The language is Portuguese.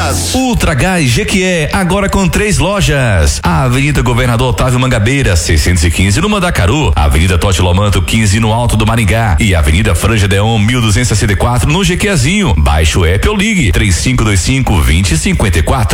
Gás. Ultra Gás Jequié, agora com 3 lojas. A Avenida Governador Otávio Mangabeira, 615 no Mandacaru. Avenida Totti Lomanto, 15 no Alto do Maringá. E Avenida Franja Deon, 1264 no Jequiézinho. Baixe o app ou ligue 3525-2054.